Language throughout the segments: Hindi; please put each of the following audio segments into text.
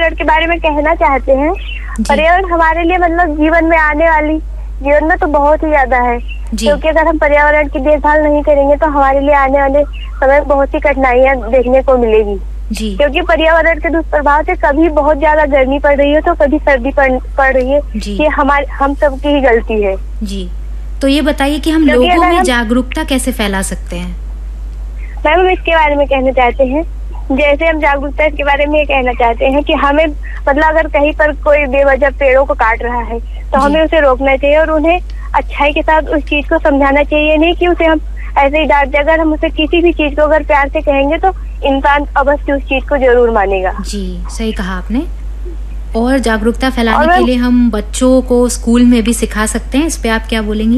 पर्यावरण के बारे में कहना चाहते हैं। पर्यावरण हमारे लिए मतलब जीवन में तो बहुत ही ज्यादा है, क्योंकि अगर हम पर्यावरण की देखभाल नहीं करेंगे तो हमारे लिए आने वाले समय में बहुत सी कठिनाइयां देखने को मिलेगी जी। क्योंकि पर्यावरण के दुष्प्रभाव से कभी बहुत ज्यादा गर्मी पड़ रही है तो कभी सर्दी पड़ रही है, ये हम सबकी ही गलती है जी। तो ये बताइए कि हम लोगों में जागरूकता कैसे फैला सकते हैं? मैम हम इसके बारे में कहना चाहते हैं, जैसे हम जागरूकता के बारे में ये कहना चाहते हैं कि हमें मतलब अगर कहीं पर कोई बेवजह पेड़ों को काट रहा है तो हमें उसे रोकना चाहिए और उन्हें अच्छाई के साथ उस चीज को समझाना चाहिए, नहीं कि उसे हम ऐसे ही डांट दें। अगर हम उसे किसी भी चीज को अगर प्यार से कहेंगे तो इंसान अवश्य उस चीज को जरूर मानेगा जी। सही कहा आपने। और जागरूकता फैलाने के लिए हम बच्चों को स्कूल में भी सिखा सकते हैं, इस पे आप क्या बोलेंगी?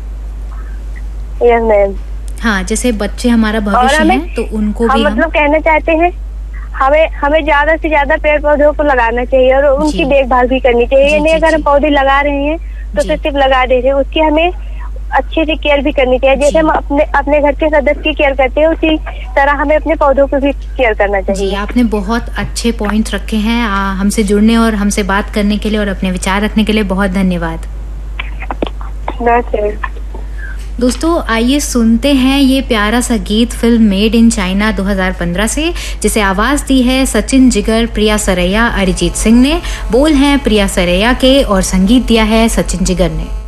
Yes ma'am. हाँ, जैसे बच्चे हमारा भविष्य है तो उनको भी मतलब कहना चाहते हैं हमें ज्यादा से ज्यादा पेड़ पौधों को लगाना चाहिए और उनकी देखभाल भी करनी चाहिए। नहीं अगर हम पौधे लगा रहे हैं तो सिर्फ लगा दे रहे हैं, उसकी हमें अच्छे से केयर भी करनी चाहिए। जैसे हम अपने घर के सदस्य की केयर करते हैं उसी तरह हमें अपने पौधों को भी केयर करना चाहिए। जी, आपने बहुत अच्छे पॉइंट रखे हैं। हमसे जुड़ने और हमसे बात करने के लिए और अपने विचार रखने के लिए बहुत धन्यवाद। दोस्तों आइए सुनते हैं ये प्यारा सा गीत फिल्म मेड इन चाइना 2015 से, जिसे आवाज दी है सचिन जिगर, प्रिया सरैया, अरिजीत सिंह ने। बोल हैं प्रिया सरैया के और संगीत दिया है सचिन जिगर ने।